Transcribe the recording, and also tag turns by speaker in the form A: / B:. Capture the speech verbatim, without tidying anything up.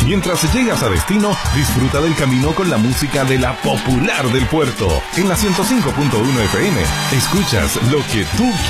A: Mientras llegas a destino, disfruta del camino con la música de la popular del puerto. En la ciento cinco punto uno F M, escuchas lo que tú quieres.